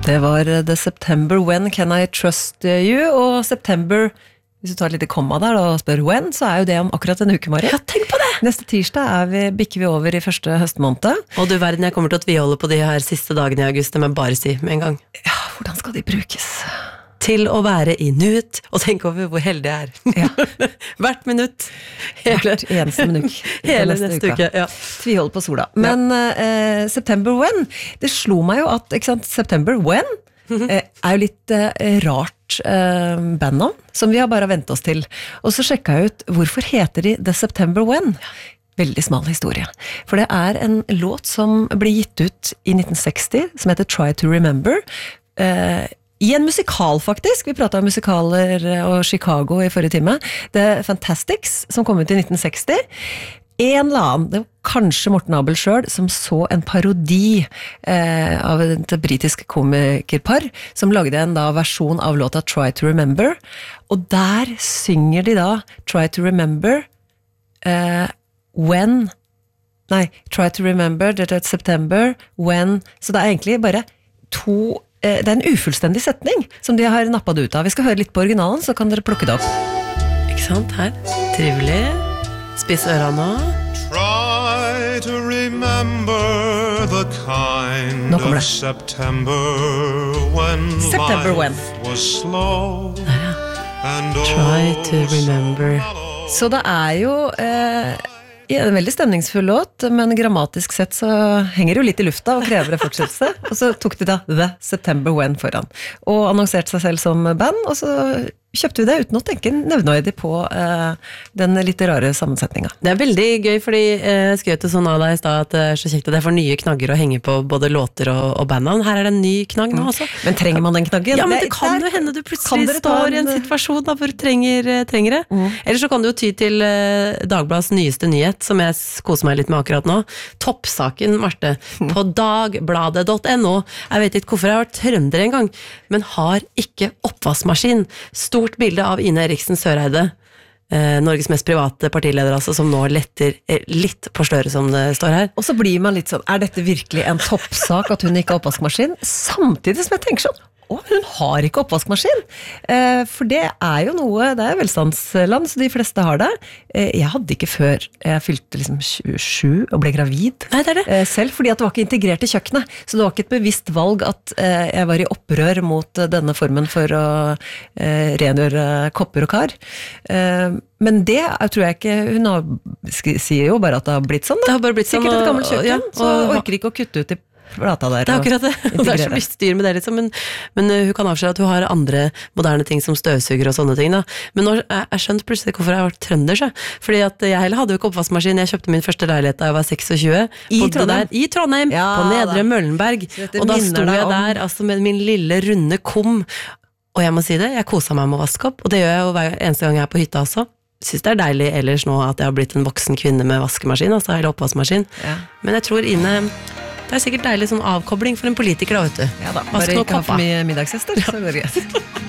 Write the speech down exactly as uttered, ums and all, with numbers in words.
Det var The September When Can I Trust You, og September, hvis du tar et lite komma der og spør when, så er jo det om akkurat en uke, Mari. Ja, tenk på det! Neste tirsdag er vi, bikker vi over i første høstmåned. Og du verden, jeg kommer til å tviholde på de her siste dagene i august, det må jeg bare si med en gang. Ja, hvordan skal de brukes? Til å være i nuet, og tenk over hvor heldig jeg er. Ja. Hvert minutt. Hele, Hvert eneste minutt. Hele neste, neste uke, ja. Tvihold på sola. Men ja. eh, September When, det slo meg jo at, ikke sant, September When eh, er jo litt eh, rart eh, bandnavn, som vi har bare ventet oss til. Og så sjekket jeg ut, hvorfor heter de The September When? Veldig smal historie. For det er en låt som ble gitt ut i nitten seksti, som heter Try to Remember, eh, i en musikal faktisk, vi pratet om musikaler og Chicago i forrige time, The Fantastics, som kom ut i nitten seksti. En eller annen, det var kanskje Morten Abel selv, som så en parodi eh, av et britisk komikerpar, som lagde en da versjon av låta Try to Remember, og der synger de da Try to Remember eh, when, nei, Try to Remember, det er September, when, så det er egentlig bare to det er en ufullstendig setning som de har nappet det ut av. Vi skal høre litt på originalen, så kan dere plukke det opp. Ikke sant, her. Trivelig. Spiss ørene. Try to remember the kind Nå kommer det. of September when September when. life was slow. Der, ja. And Try to remember. Så det er jo eh, en veldig stemningsfull låt, men grammatisk sett så henger det jo litt i lufta og krever det fortsettelse. Og så tok de da The September When foran. Og annonserte seg selv som band, og så kjøpte vi det uten å tenke nevnøydig på eh, den litt rare sammensetningen. Det er veldig gøy, fordi eh, jeg skrev til sånn av deg i sted at det er så kjekt at jeg får nye knagger å henge på både låter og, og bandnavn. Her er det en ny knagg nå også. Men trenger man den knaggen? Ja, men det kan jo hende du plutselig står i en situasjon da, hvor du trenger, trenger det. Mm. Eller så kan du jo ty til eh, Dagbladets nyeste nyhet, som jeg koser meg litt med akkurat nå. Toppsaken, Marte, mm. på dagbladet punktum no. Jeg vet ikke hvorfor jeg har vært trønder en gang, men har ikke oppvaskmaskin. Stort bilde av Ine Eriksen Søreide, eh, Norges mest private partileder, altså, som nå letter eh, litt på sløret, som det står her. Og så blir man litt sånn, er dette virkelig en toppsak at hun ikke har oppvaskmaskin? Samtidig som jeg tenker sånn, å, hun har ikke oppvaskmaskin. Eh, for det er jo noe, det er velstandsland, så de fleste har det. Eh, jeg hadde ikke før jeg fylte liksom tjuesju og ble gravid. Nei, det er det. Eh, selv, fordi at det var ikke integrert i kjøkkenet. Så det var ikke et bevisst valg at eh, jeg var i opprør mot eh, denne formen for å eh, rengjøre kopper og kar. Eh, men det jeg tror jeg ikke, hun har, sier jo bare at det har blitt sånn. Da. Det har bare blitt sånn. Sikkert et gammelt kjøkken, ja, og, så orker ikke å kutte ut i plata der. Det er akkurat det, og det er så mye styr med det liksom, men, men uh, hun kan avsløre at hun har andre moderne ting som støvsuger og sånne ting da. Men nå, jeg, jeg skjønte plutselig hvorfor jeg har vært trønder så. Fordi at jeg heller hadde jo ikke oppvaskmaskin. Jeg kjøpte min første leilighet da jeg var tjueseks. I Trondheim? Der, I Trondheim, ja, på Nedre da. Møllenberg. Og da sto jeg om... der altså, med min lille runde kom, og jeg må si det, jeg koset meg med å vaske opp, og det gjør jeg jo hver eneste gang jeg er på hytta også. Synes det er deilig ellers nå at jeg har blitt en voksen kvinne med vaskemaskin, altså eller oppvaskmaskin. Ja. Men jeg tror Ine... Det er sikkert deilig sånn avkobling for en politiker da, vet du. Ja da, bare ikke ha for mye middagsgjester, så går det greit.